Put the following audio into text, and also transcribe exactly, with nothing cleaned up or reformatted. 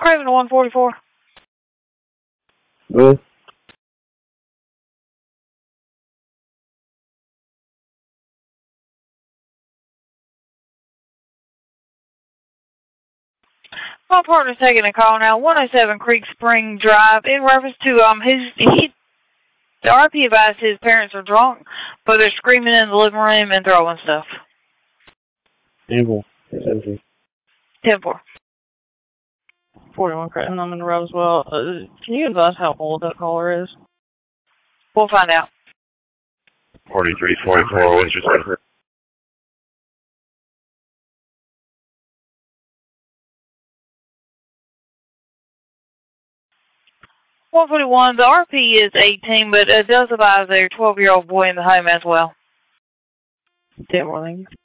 Raven to one forty-four. Good. My partner's taking a call now. one oh seven Creek Spring Drive in reference to um his he the R P advised his parents are drunk, but they're screaming in the living room and throwing stuff. Evil. ten four. forty-one Creighton, I'm in the Roswell. Uh, can you advise how old that caller is? We'll find out. forty-three forty-four, what's your say? one forty-one, the R P is eighteen, but it does advise a twelve-year-old boy in the home as well. ten more, thank you.